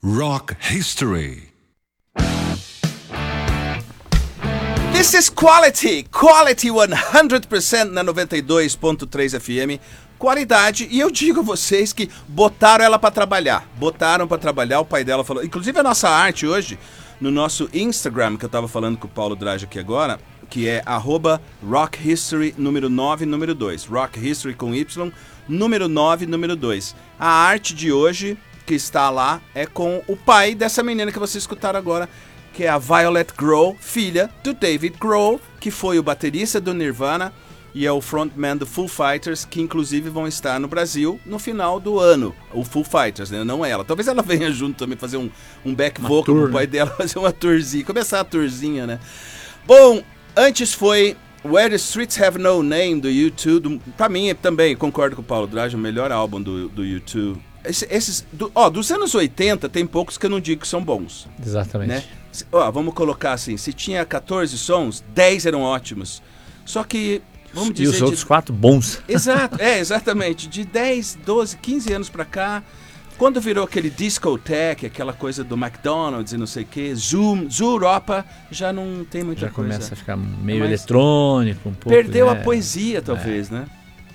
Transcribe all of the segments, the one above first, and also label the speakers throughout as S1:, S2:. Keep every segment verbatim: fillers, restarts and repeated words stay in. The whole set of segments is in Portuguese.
S1: Rock History.
S2: This is quality, quality cem por cento na noventa e dois ponto três F M, qualidade, e eu digo a vocês que botaram ela pra trabalhar, botaram pra trabalhar, o pai dela falou, inclusive a nossa arte hoje, no nosso Instagram, que eu tava falando com o Paulo Drage aqui agora, que é arroba Rock History número nove, número dois, Rock History com Y, número nove, número dois. A arte de hoje, que está lá, é com o pai dessa menina que vocês escutaram agora, que é a Violet Grohl, filha do David Grohl, que foi o baterista do Nirvana e é o frontman do Foo Fighters, que inclusive vão estar no Brasil no final do ano. O Foo Fighters, né? Não ela. Talvez ela venha junto também fazer um, um back vocal com o pai dela, fazer uma tourzinha, começar a tourzinha, né? Bom, antes foi Where the Streets Have No Name, do U dois. Do, pra mim, também, concordo com o Paulo Drage, o melhor álbum do, do U dois. Esse, esses, do, ó, dos anos oitenta, tem poucos que eu não digo que são bons.
S3: Exatamente.
S2: Né? Ó, vamos colocar assim, se tinha catorze sons, dez eram ótimos. Só que, vamos dizer...
S3: E os outros quatro bons.
S2: Exato, é, exatamente. De dez, doze, quinze anos pra cá, quando virou aquele discotheque, aquela coisa do McDonald's e não sei o que, Zoom, Zuropa, já não tem muita
S3: já
S2: coisa.
S3: Já começa a ficar meio
S2: Mas
S3: eletrônico, um pouco.
S2: Perdeu
S3: né?
S2: a poesia, talvez,
S3: é.
S2: né?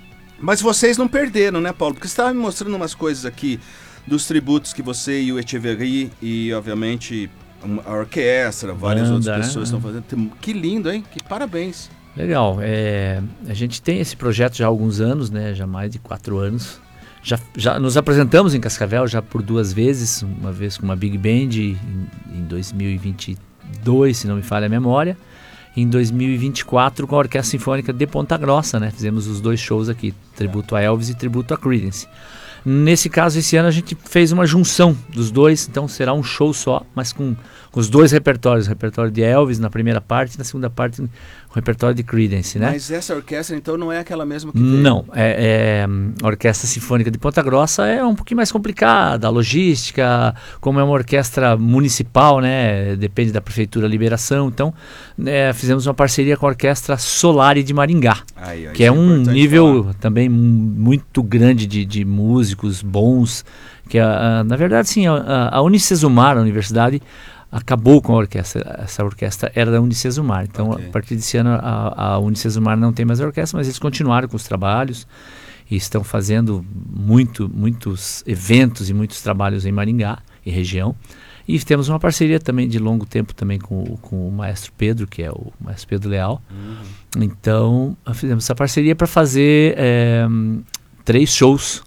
S2: Mas vocês não perderam, né, Paulo? Porque você estava me mostrando umas coisas aqui dos tributos que você e o Etcheverry e, obviamente, a orquestra, várias
S3: Banda,
S2: outras pessoas
S3: né?
S2: estão fazendo. Que lindo, hein? Que parabéns.
S3: Legal. É, a gente tem esse projeto já há alguns anos, né? Já há mais de quatro anos. Já, já nos apresentamos em Cascavel já por duas vezes, uma vez com uma Big Band em, em dois mil e vinte e dois, se não me falha a memória. Em dois mil e vinte e quatro com a Orquestra Sinfônica de Ponta Grossa, né? Fizemos os dois shows aqui, tributo a Elvis e tributo a Creedence. Nesse caso, esse ano a gente fez uma junção dos dois, então será um show só, mas com, com os dois repertórios, o repertório de Elvis na primeira parte e na segunda parte o repertório de Creedence, né?
S2: Mas essa orquestra, então, não é aquela mesma que veio?
S3: Não, é, é, a Orquestra Sinfônica de Ponta Grossa é um pouquinho mais complicada, a logística, como é uma orquestra municipal, né, depende da prefeitura a liberação, então é, fizemos uma parceria com a Orquestra Solari de Maringá,
S2: aí, aí,
S3: que é um nível
S2: falar.
S3: também muito grande de, de músicos bons, que a, a, na verdade sim, a, a Unicesumar, a universidade, acabou com a orquestra, essa orquestra era da Unicesumar, então okay. A partir desse ano a, a Unicesumar não tem mais a orquestra, mas eles continuaram com os trabalhos e estão fazendo muito, muitos eventos e muitos trabalhos em Maringá e região, e temos uma parceria também de longo tempo também com, com o maestro Pedro, que é o maestro Pedro Leal, uhum. Então fizemos essa parceria para fazer é, três shows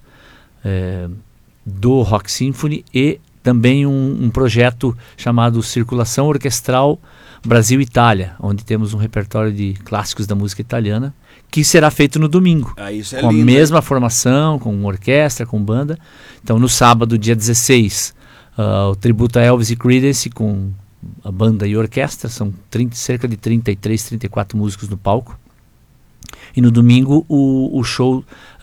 S3: é, do Rock Symphony e também um, um projeto chamado Circulação Orquestral Brasil-Itália, onde temos um repertório de clássicos da música italiana, que será feito no domingo,
S2: ah, isso é
S3: com
S2: lindo,
S3: a mesma
S2: hein?
S3: formação, com orquestra, com banda. Então no sábado, dia dezesseis, uh, o tributo a Elvis e Creedence com a banda e orquestra, são trinta, cerca de trinta e três, trinta e quatro músicos no palco. E no domingo o, o show,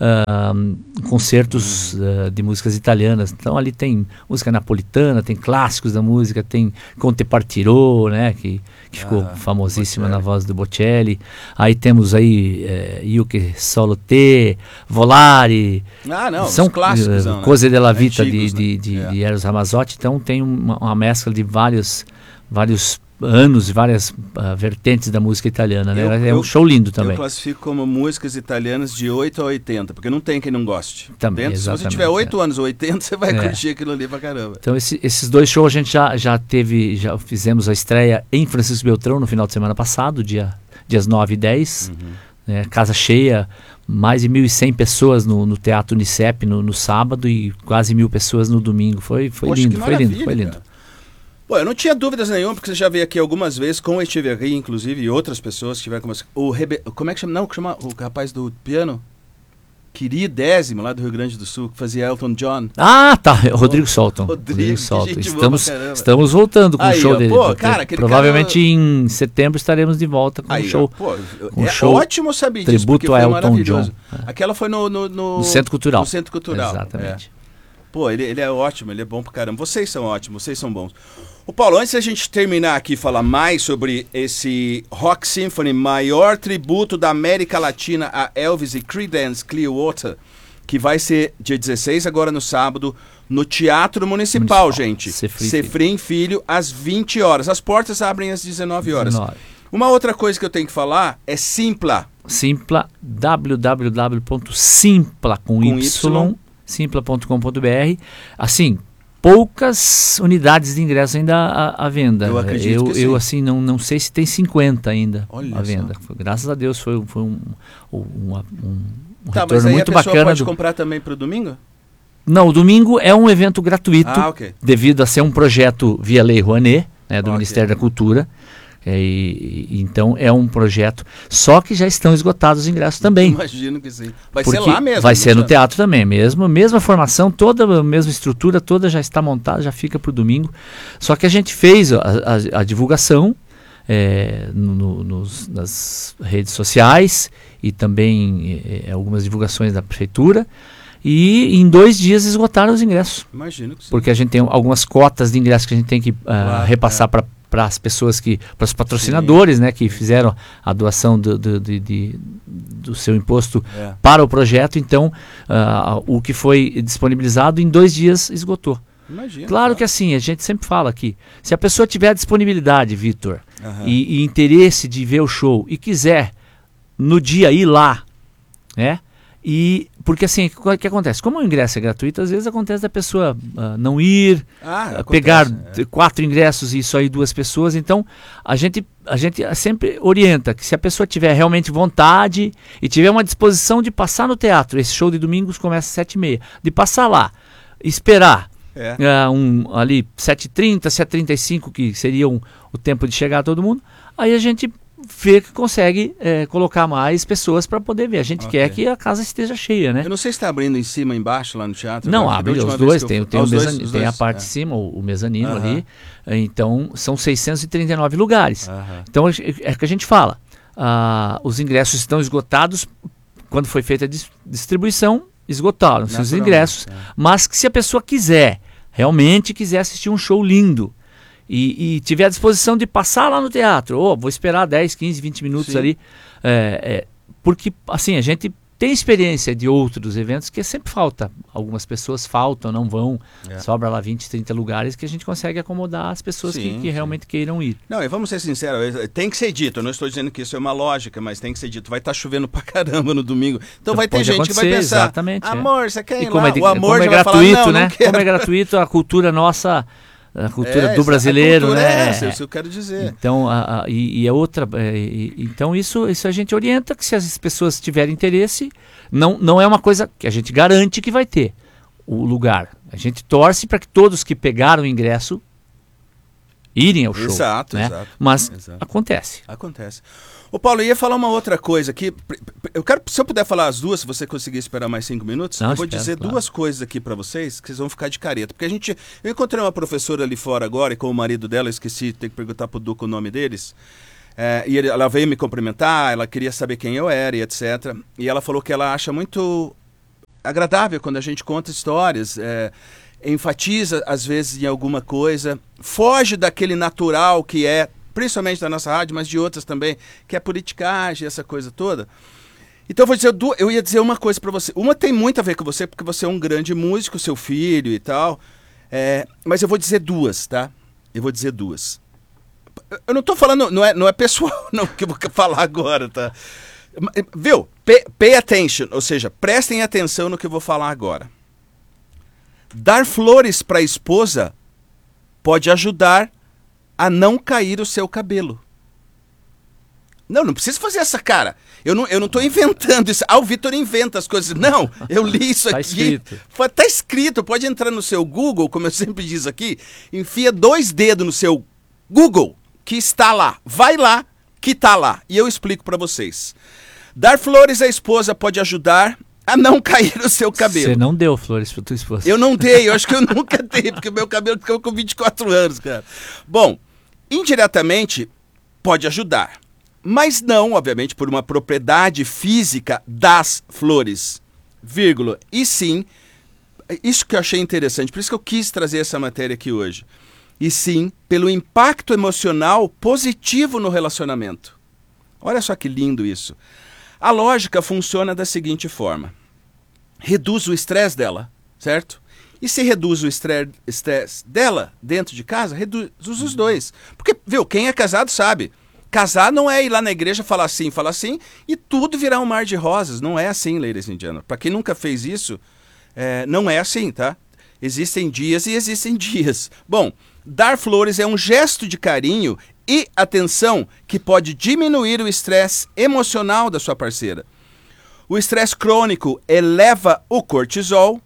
S3: uh, concertos uh, de músicas italianas. Então ali tem música napolitana, tem clássicos da música, tem Conte Partirò, né, que, que ficou
S2: ah,
S3: famosíssima
S2: Bocelli.
S3: na voz do Bocelli. Aí temos aí eh, Io che solo te, Volare.
S2: Ah, não,
S3: são
S2: os clássicos,
S3: uh,
S2: não, né?
S3: Cose della Vita
S2: Antigos,
S3: de, de,
S2: né?
S3: de,
S2: é.
S3: de Eros Ramazzotti. Então tem uma, uma mescla de vários, vários anos e várias uh, vertentes da música italiana, né?
S2: Eu,
S3: é
S2: eu,
S3: um show lindo também.
S2: Eu classifico como músicas italianas de oito a oitenta, porque não tem quem não goste.
S3: Também,
S2: Dentro, se você tiver oito
S3: é.
S2: anos ou oitenta, você vai
S3: é.
S2: curtir aquilo ali pra caramba.
S3: Então esse, esses dois shows a gente já, já teve, já fizemos a estreia em Francisco Beltrão no final de semana passado, dia, dias nove e dez, uhum. né? Casa cheia, mais de mil e cem pessoas no, no Teatro Unicep no, no sábado e quase mil pessoas no domingo. Foi, foi
S2: Poxa,
S3: lindo, foi lindo, foi lindo.
S2: Cara. Pô, eu não tinha dúvidas nenhuma, porque você já veio aqui algumas vezes com o Etcheverry, inclusive, e outras pessoas que tiveram como... O Rebe... Como é que chama? Não, que chama o rapaz do piano? Queridésimo, lá do Rio Grande do Sul, que fazia Elton John.
S3: Ah, tá, Rodrigo Solton.
S2: Rodrigo,
S3: Rodrigo Solton.
S2: Estamos,
S3: estamos voltando com
S2: aí,
S3: o show
S2: ó,
S3: dele.
S2: Pô, cara,
S3: provavelmente
S2: cara...
S3: em setembro estaremos de volta com o
S2: um
S3: show.
S2: Pô,
S3: com
S2: é
S3: show
S2: ótimo saber disso,
S3: tributo
S2: porque foi
S3: a Elton
S2: maravilhoso.
S3: John.
S2: Aquela foi no, no, no,
S3: no Centro Cultural.
S2: No Centro Cultural.
S3: Exatamente.
S2: É. Pô, ele, ele é ótimo, ele é bom pra caramba. Vocês são ótimos, vocês são bons. Ô Paulo, antes da gente terminar aqui e falar mais sobre esse Rock Symphony, maior tributo da América Latina a Elvis e Creedence Clearwater, que vai ser dia dezesseis, agora no sábado, no Teatro Municipal,
S3: Municipal.
S2: gente.
S3: Cefrim
S2: Cefrim Filho, às vinte horas. As portas abrem às dezenove horas.
S3: dezenove.
S2: Uma outra coisa que eu tenho que falar é Simpla.
S3: Simpla, w w w ponto simpla com,
S2: Com
S3: y,
S2: Y.
S3: simpla ponto com ponto b r. Assim, poucas unidades de ingresso ainda à, à venda.
S2: Eu acredito
S3: eu,
S2: que sim.
S3: eu assim, não, não sei se tem cinquenta ainda
S2: Olha
S3: à venda.
S2: só.
S3: Foi, graças a Deus foi, foi um, um, um, um, um
S2: Tá, mas
S3: retorno
S2: aí
S3: muito
S2: a pessoa
S3: bacana.
S2: pode
S3: do...
S2: comprar também para o domingo?
S3: Não, o domingo é um evento gratuito,
S2: Ah, ok.
S3: devido a ser um projeto via Lei Rouanet, né, do
S2: Ok.
S3: Ministério da Cultura. É, e, e, então é um projeto, só que já estão esgotados os ingressos também.
S2: Imagino que sim. Vai
S3: Porque
S2: ser lá mesmo.
S3: vai ser no
S2: Luciano?
S3: teatro também, mesmo, mesma formação, toda a mesma estrutura, toda já está montada, já fica para o domingo. Só que a gente fez a, a, a divulgação é, no, no, nos, nas redes sociais e também é, algumas divulgações da prefeitura. E em dois dias esgotaram os ingressos.
S2: Imagino que sim.
S3: Porque a gente tem algumas cotas de ingressos que a gente tem que uh,
S2: Claro,
S3: repassar
S2: é.
S3: para para as pessoas que, para os patrocinadores, né, que fizeram a doação do, do, de, de, do seu imposto
S2: É.
S3: para o projeto. Então, uh, o que foi disponibilizado em dois dias esgotou.
S2: Imagino.
S3: Claro que assim, a gente sempre fala aqui, se a pessoa tiver disponibilidade, Vitor,
S2: Aham.
S3: e, e interesse de ver o show e quiser no dia ir lá, né? E porque assim, o que acontece? Como o ingresso é gratuito, às vezes acontece da pessoa uh, não ir,
S2: Ah,
S3: uh,
S2: acontece,
S3: pegar
S2: é.
S3: quatro ingressos e só ir duas pessoas. Então, a gente, a gente sempre orienta que se a pessoa tiver realmente vontade e tiver uma disposição de passar no teatro, esse show de domingos começa às sete e meia, de passar lá, esperar
S2: É.
S3: uh, um, ali sete e trinta, sete e trinta e cinco, que seria um, o tempo de chegar a todo mundo, aí a gente vê que consegue é, colocar mais pessoas para poder ver. A gente
S2: Ok.
S3: quer que a casa esteja cheia, né?
S2: Eu não sei se está abrindo em cima ou embaixo lá no teatro.
S3: Não,
S2: agora,
S3: abre
S2: da última
S3: os
S2: vez
S3: dois,
S2: que eu
S3: tem,
S2: fui-
S3: tem,
S2: Ah,
S3: o
S2: os dois,
S3: mezanino,
S2: os
S3: tem a
S2: dois,
S3: parte
S2: é.
S3: de cima, o, o mezanino
S2: Aham.
S3: ali. Então, são seiscentos e trinta e nove lugares.
S2: Aham.
S3: Então, é é que a gente fala, ah, os ingressos estão esgotados, quando foi feita a dis- distribuição, esgotaram-se os
S2: Naturalmente,
S3: ingressos,
S2: é.
S3: mas que se a pessoa quiser, realmente quiser assistir um show lindo, e, e tiver a disposição de passar lá no teatro, ou vou esperar dez, quinze, vinte minutos
S2: Sim.
S3: ali, é, é, porque assim, a gente tem experiência de outros eventos que sempre falta, algumas pessoas faltam, não vão,
S2: É.
S3: sobra lá vinte, trinta lugares que a gente consegue acomodar as pessoas
S2: Sim,
S3: que, que
S2: sim.
S3: realmente queiram ir.
S2: Não, e vamos ser sinceros, tem que ser dito, eu não estou dizendo que isso é uma lógica, mas tem que ser dito, vai estar chovendo pra caramba no domingo, então vai ter
S3: Pode
S2: gente que vai
S3: acontecer,
S2: pensar,
S3: exatamente, é.
S2: amor, você quer
S3: E
S2: ir
S3: como
S2: lá?
S3: é, de-
S2: O amor
S3: como é
S2: já vai
S3: gratuito,
S2: falar, não,
S3: né?
S2: não quero.
S3: Como é gratuito, a cultura nossa, a cultura
S2: É,
S3: do
S2: essa-
S3: brasileiro,
S2: a cultura
S3: né?
S2: É essa, isso que eu quero dizer.
S3: Então, a, a- e, e é outra. é, e- então, isso, isso a gente orienta que se as pessoas tiverem interesse, não, não é uma coisa que a gente garante que vai ter o lugar. A gente torce para que todos que pegaram o ingresso irem ao show.
S2: Exato,
S3: né?
S2: exato.
S3: Mas
S2: Exato.
S3: acontece.
S2: Acontece. Ô Paulo, eu ia falar uma outra coisa aqui. Eu quero, se eu puder falar as duas, se você conseguir esperar mais cinco minutos,
S3: Não,
S2: eu vou
S3: espero,
S2: dizer
S3: claro.
S2: duas coisas aqui pra vocês que vocês vão ficar de careta. Porque a gente. Eu encontrei uma professora ali fora agora e com o marido dela, eu esqueci, tem que perguntar pro Duco o nome deles. É, e ele- ela veio me cumprimentar, ela queria saber quem eu era e etcétera. E ela falou que ela acha muito agradável quando a gente conta histórias. É, enfatiza às vezes em alguma coisa, foge daquele natural que é, principalmente da nossa rádio, mas de outras também, que é politicagem, essa coisa toda. Então eu vou dizer, du- eu ia dizer uma coisa pra você. Uma tem muito a ver com você, porque você é um grande músico, seu filho e tal. É, mas eu vou dizer duas, tá? Eu vou dizer duas. Eu não tô falando, não é, não é pessoal, não, que eu vou falar agora, tá? Viu? Pay, pay attention, ou seja, prestem atenção no que eu vou falar agora. Dar flores para a esposa pode ajudar a não cair o seu cabelo. Não, não precisa fazer essa cara. Eu não, eu não tô inventando isso. Ah, o Vitor inventa as coisas. Não, eu li isso
S3: Tá
S2: aqui.
S3: escrito.
S2: Fa- Tá escrito. Pode entrar no seu Google, como eu sempre diz aqui. Enfia dois dedos no seu Google, que está lá. Vai lá, que está lá. E eu explico para vocês. Dar flores à esposa pode ajudar a não cair o seu cabelo.
S3: Você não deu flores para tua esposa.
S2: Eu não dei, eu acho que eu nunca dei, porque o meu cabelo ficou com vinte e quatro anos, cara. Bom, indiretamente pode ajudar, mas não, obviamente, por uma propriedade física das flores, vírgula, e sim, isso que eu achei interessante, por isso que eu quis trazer essa matéria aqui hoje, e sim, pelo impacto emocional positivo no relacionamento. Olha só que lindo isso. A lógica funciona da seguinte forma. reduz o estresse dela, certo? E se reduz o estresse dela dentro de casa, reduz os dois. Porque, viu, quem é casado sabe. Casar não é ir lá na igreja falar assim, falar assim, e tudo virar um mar de rosas. Não é assim, ladies and gentlemen. Para quem nunca fez isso, é, não é assim, tá? Existem dias e existem dias. Bom, dar flores é um gesto de carinho e atenção que pode diminuir o estresse emocional da sua parceira. O estresse crônico eleva o cortisol.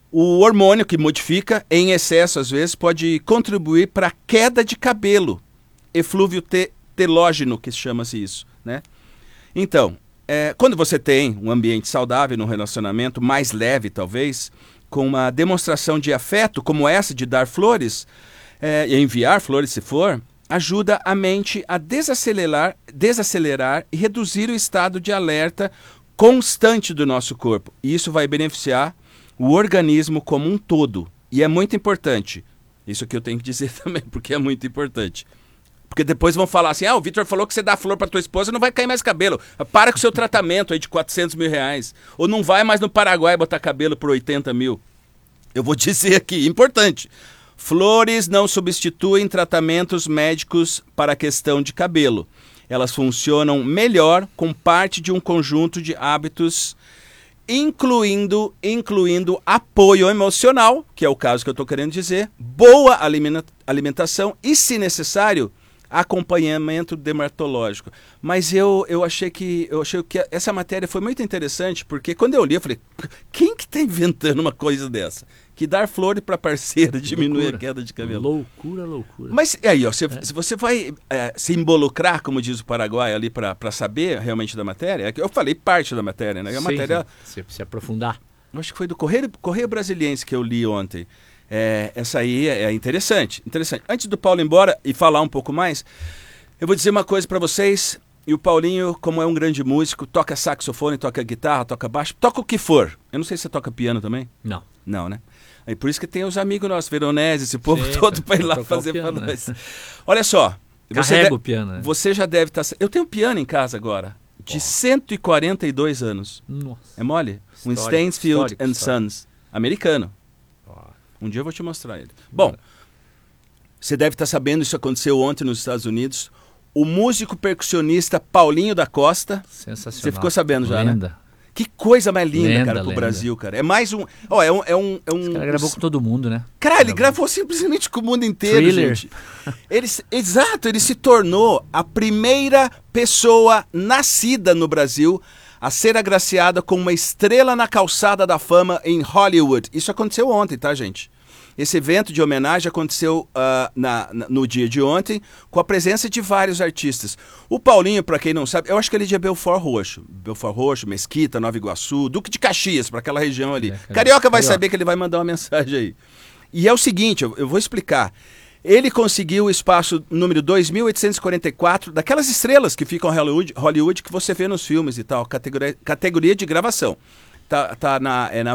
S2: O hormônio que modifica em excesso, às vezes, pode contribuir para a queda de cabelo. Eflúvio te telógeno, que chama-se isso, né? Então, é, quando você tem um ambiente saudável num relacionamento mais leve, talvez, com uma demonstração de afeto, como essa de dar flores, é, e enviar flores se for, ajuda a mente a desacelerar, desacelerar e reduzir o estado de alerta constante do nosso corpo. E isso vai beneficiar o organismo como um todo. E é muito importante. Isso que eu tenho que dizer também, porque é muito importante. Porque depois vão falar assim, ah, o Vitor falou que você dá flor para tua esposa, não vai cair mais cabelo. Para com o seu tratamento aí de quatrocentos mil reais. Ou não vai mais no Paraguai botar cabelo por oitenta mil. Eu vou dizer aqui, importante. Flores não substituem tratamentos médicos para a questão de cabelo. Elas funcionam melhor com parte de um conjunto de hábitos incluindo, incluindo apoio emocional, que é o caso que eu estou querendo dizer, boa alimentação e, se necessário, acompanhamento dermatológico. Mas eu, eu, achei que, eu achei que essa matéria foi muito interessante, porque quando eu li, eu falei, quem que está inventando uma coisa dessa? Que dar flores para parceira diminui loucura. A queda de cabelo.
S3: Loucura, loucura.
S2: Mas aí, ó, se, é. se você vai é, se involucrar, como diz o Paraguai, ali para saber realmente da matéria, eu falei parte da matéria, né? A
S3: sim,
S2: matéria,
S3: sim. Se, se aprofundar.
S2: Eu acho que foi do Correio, Correio Brasiliense que eu li ontem. É, essa aí é, é interessante, interessante. Antes do Paulo ir embora e falar um pouco mais, eu vou dizer uma coisa para vocês. E o Paulinho, como é um grande músico, toca saxofone, toca guitarra, toca baixo, toca o que for. Eu não sei se você toca piano também.
S3: Não.
S2: Não, né? E por isso que tem os amigos nossos, Veronese, esse povo sim, todo para ir lá fazer para nós. Né? Olha só. Você
S3: Carrega
S2: de...
S3: o piano. Né?
S2: Você já deve estar... Tá... Eu tenho um piano em casa agora, de oh. cento e quarenta e dois anos.
S3: Nossa.
S2: É mole? Um
S3: Histórico,
S2: Stansfield
S3: histórico,
S2: and
S3: histórico.
S2: Sons, americano. Oh. Um dia eu vou te mostrar ele. Bom, você deve estar sabendo, isso aconteceu ontem nos Estados Unidos. O músico percussionista Paulinho da Costa.
S3: Sensacional.
S2: Você ficou sabendo já,
S3: Lenda.
S2: Né? Que coisa mais linda,
S3: lenda,
S2: cara, pro
S3: lenda.
S2: Brasil, cara. É mais um... Ó, é um... É um, é um
S3: Esse cara gravou com todo mundo, né?
S2: Cara, ele gravou simplesmente com o mundo inteiro,
S3: Thriller.
S2: gente. Ele, exato, ele se tornou a primeira pessoa nascida no Brasil a ser agraciada com uma estrela na calçada da fama em Hollywood. Isso aconteceu ontem, tá, gente? Esse evento de homenagem aconteceu uh, na, na, no dia de ontem, com a presença de vários artistas. O Paulinho, para quem não sabe, eu acho que ele é de Belfort Roxo. Belfort Roxo, Mesquita, Nova Iguaçu, Duque de Caxias, para aquela região ali. É, Carioca vai Carioca. saber que ele vai mandar uma mensagem aí. E é o seguinte, eu, eu vou explicar. Ele conseguiu o espaço número dois mil oitocentos e quarenta e quatro, daquelas estrelas que ficam em Hollywood, Hollywood que você vê nos filmes e tal, categoria, categoria de gravação. Tá, tá na, é na